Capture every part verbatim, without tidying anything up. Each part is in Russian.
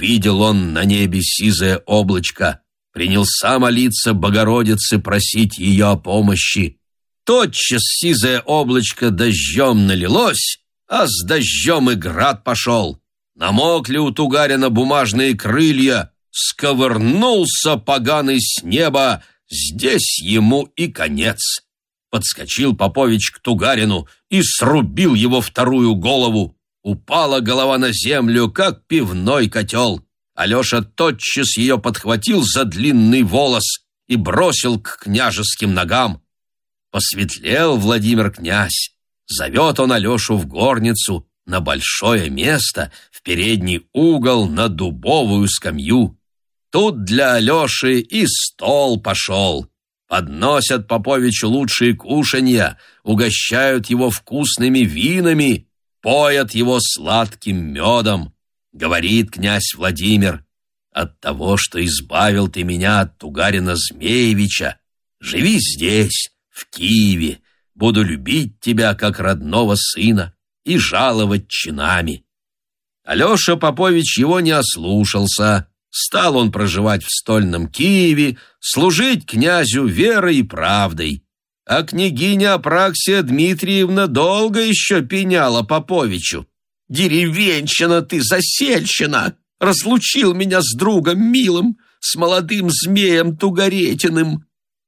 увидел он на небе сизое облачко, принялся молиться Богородице, просить ее о помощи. Тотчас сизое облачко дождем налилось, а с дождем и град пошел. Намокли у Тугарина бумажные крылья, сковырнулся поганый с неба, здесь ему и конец. Подскочил Попович к Тугарину и срубил его вторую голову. Упала голова на землю, как пивной котел. Алеша тотчас ее подхватил за длинный волос и бросил к княжеским ногам. Посветлел Владимир князь. Зовет он Алешу в горницу, на большое место, в передний угол, на дубовую скамью. Тут для Алеши и стол пошел. Подносят Поповичу лучшие кушанья, угощают его вкусными винами, поят его сладким медом. Говорит князь Владимир: «От того, что избавил ты меня от Тугарина Змеевича, живи здесь, в Киеве, буду любить тебя, как родного сына, и жаловать чинами». Алеша Попович его не ослушался. Стал он проживать в стольном Киеве, служить князю верой и правдой. А княгиня Апраксия Дмитриевна долго еще пеняла Поповичу: «Деревенщина ты, засельщина! Разлучил меня с другом милым, с молодым змеем Тугаретиным!»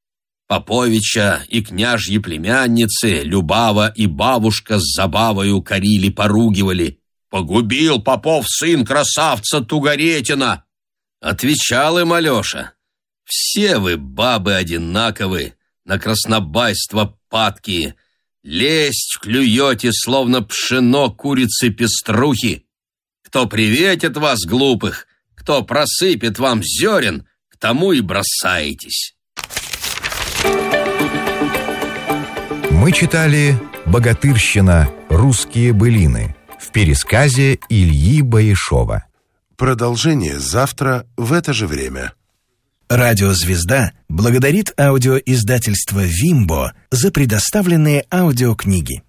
Поповича и княжьи племянницы Любава и бабушка с Забавою корили, поругивали: «Погубил Попов сын красавца Тугаретина!» Отвечал им Алеша: «Все вы, бабы, одинаковы, на краснобайство падкие. Лесть клюете, словно пшено курицы-пеструхи. Кто приветит вас, глупых, кто просыпет вам зерен, к тому и бросаетесь». Мы читали «Богатырщина. Русские былины» в пересказе Ильи Баишова. Продолжение завтра в это же время. Радио «Звезда» благодарит аудиоиздательство «Вимбо» за предоставленные аудиокниги.